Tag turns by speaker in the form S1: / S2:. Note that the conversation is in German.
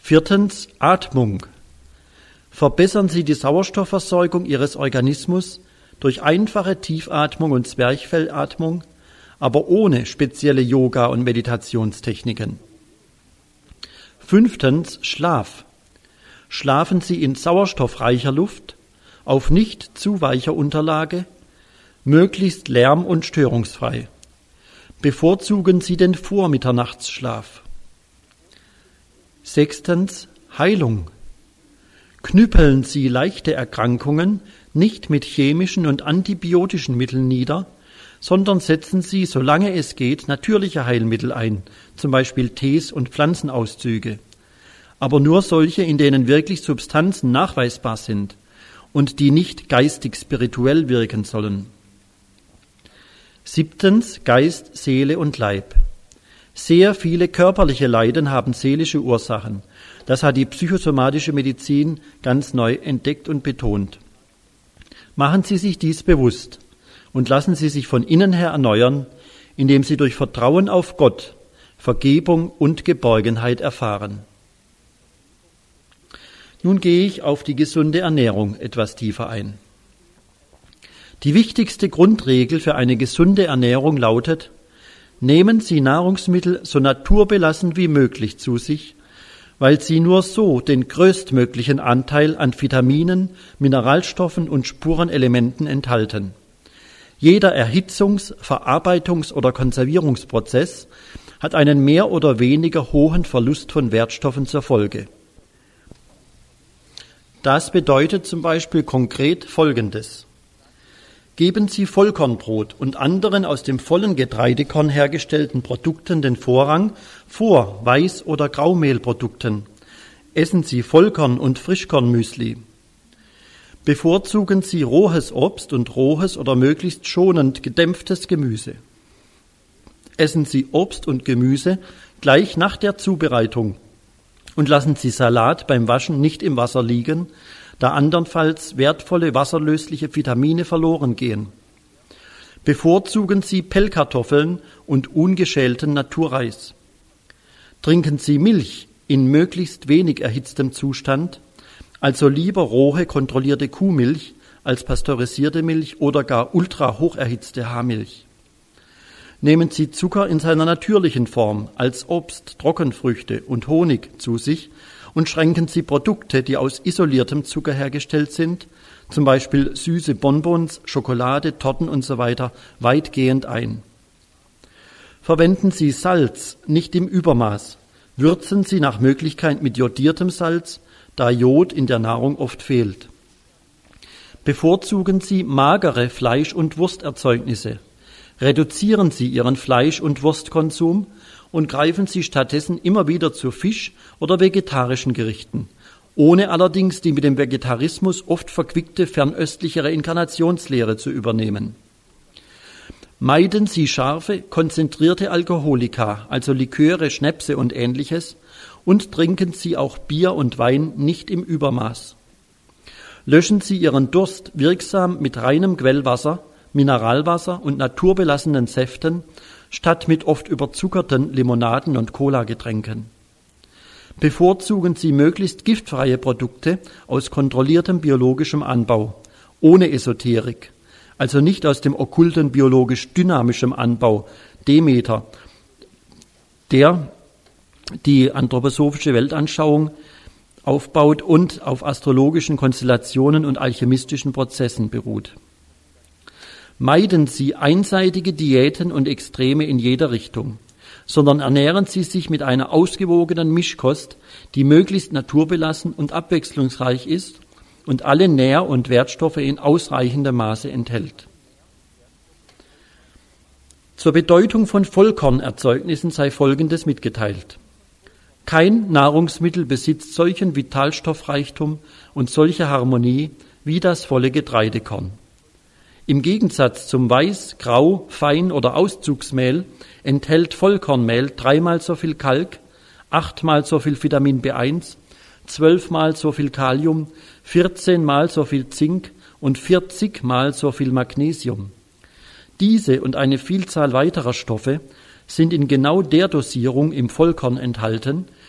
S1: 4. Atmung. Verbessern Sie die Sauerstoffversorgung Ihres Organismus durch einfache Tiefatmung und Zwerchfellatmung, aber ohne spezielle Yoga- und Meditationstechniken. 5. Schlaf. Schlafen Sie in sauerstoffreicher Luft, auf nicht zu weicher Unterlage, möglichst lärm- und störungsfrei. Bevorzugen Sie den Vormitternachtsschlaf. 6. Heilung. Knüppeln Sie leichte Erkrankungen nicht mit chemischen und antibiotischen Mitteln nieder, sondern setzen Sie, solange es geht, natürliche Heilmittel ein, zum Beispiel Tees und Pflanzenauszüge, aber nur solche, in denen wirklich Substanzen nachweisbar sind und die nicht geistig-spirituell wirken sollen. 7. Geist, Seele und Leib. Sehr viele körperliche Leiden haben seelische Ursachen. Das hat die psychosomatische Medizin ganz neu entdeckt und betont. Machen Sie sich dies bewusst und lassen Sie sich von innen her erneuern, indem Sie durch Vertrauen auf Gott Vergebung und Geborgenheit erfahren. Nun gehe ich auf die gesunde Ernährung etwas tiefer ein. Die wichtigste Grundregel für eine gesunde Ernährung lautet: Nehmen Sie Nahrungsmittel so naturbelassen wie möglich zu sich, weil sie nur so den größtmöglichen Anteil an Vitaminen, Mineralstoffen und Spurenelementen enthalten. Jeder Erhitzungs-, Verarbeitungs- oder Konservierungsprozess hat einen mehr oder weniger hohen Verlust von Wertstoffen zur Folge. Das bedeutet zum Beispiel konkret Folgendes: Geben Sie Vollkornbrot und anderen aus dem vollen Getreidekorn hergestellten Produkten den Vorrang vor Weiß- oder Graumehlprodukten. Essen Sie Vollkorn- und Frischkornmüsli. Bevorzugen Sie rohes Obst und rohes oder möglichst schonend gedämpftes Gemüse. Essen Sie Obst und Gemüse gleich nach der Zubereitung und lassen Sie Salat beim Waschen nicht im Wasser liegen, da andernfalls wertvolle wasserlösliche Vitamine verloren gehen. Bevorzugen Sie Pellkartoffeln und ungeschälten Naturreis. Trinken Sie Milch in möglichst wenig erhitztem Zustand, also lieber rohe, kontrollierte Kuhmilch als pasteurisierte Milch oder gar ultra hocherhitzte Haarmilch. Nehmen Sie Zucker in seiner natürlichen Form als Obst, Trockenfrüchte und Honig zu sich und schränken Sie Produkte, die aus isoliertem Zucker hergestellt sind, zum Beispiel süße Bonbons, Schokolade, Torten usw., weitgehend ein. Verwenden Sie Salz nicht im Übermaß. Würzen Sie nach Möglichkeit mit jodiertem Salz, da Jod in der Nahrung oft fehlt. Bevorzugen Sie magere Fleisch- und Wursterzeugnisse. Reduzieren Sie Ihren Fleisch- und Wurstkonsum und greifen Sie stattdessen immer wieder zu Fisch- oder vegetarischen Gerichten, ohne allerdings die mit dem Vegetarismus oft verquickte fernöstliche Reinkarnationslehre zu übernehmen. Meiden Sie scharfe, konzentrierte Alkoholika, also Liköre, Schnäpse und Ähnliches, und trinken Sie auch Bier und Wein nicht im Übermaß. Löschen Sie Ihren Durst wirksam mit reinem Quellwasser, Mineralwasser und naturbelassenen Säften, statt mit oft überzuckerten Limonaden und Cola-Getränken. Bevorzugen Sie möglichst giftfreie Produkte aus kontrolliertem biologischem Anbau, ohne Esoterik, also nicht aus dem okkulten biologisch-dynamischem Anbau, Demeter, der die anthroposophische Weltanschauung aufbaut und auf astrologischen Konstellationen und alchemistischen Prozessen beruht. Meiden Sie einseitige Diäten und Extreme in jeder Richtung, sondern ernähren Sie sich mit einer ausgewogenen Mischkost, die möglichst naturbelassen und abwechslungsreich ist und alle Nähr- und Wertstoffe in ausreichendem Maße enthält. Zur Bedeutung von Vollkornerzeugnissen sei Folgendes mitgeteilt: Kein Nahrungsmittel besitzt solchen Vitalstoffreichtum und solche Harmonie wie das volle Getreidekorn. Im Gegensatz zum Weiß-, Grau-, Fein- oder Auszugsmehl enthält Vollkornmehl 3-mal so viel Kalk, 8-mal so viel Vitamin B1, 12-mal so viel Kalium, 14-mal so viel Zink und 40-mal so viel Magnesium. Diese und eine Vielzahl weiterer Stoffe sind in genau der Dosierung im Vollkorn enthalten,